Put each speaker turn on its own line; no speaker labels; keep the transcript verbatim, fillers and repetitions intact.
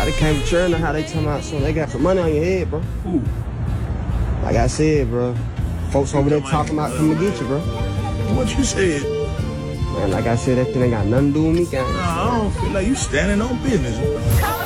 Nah, they can't churn how they talking about something. They got some money on your head, bro.
Who?
Like I said, bro. Folks over there talking about coming to get you, bro.
What you said?
Man, like I said, that thing ain't got nothing to do with me, gang.
Nah, I don't feel like you standing on business.